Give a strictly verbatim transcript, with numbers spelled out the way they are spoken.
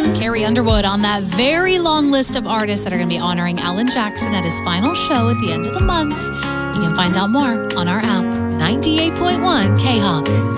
Carrie Underwood on that very long list of artists that are going to be honoring Alan Jackson at his final show at the end of the month. You can find out more on our app, ninety-eight point one K H O C.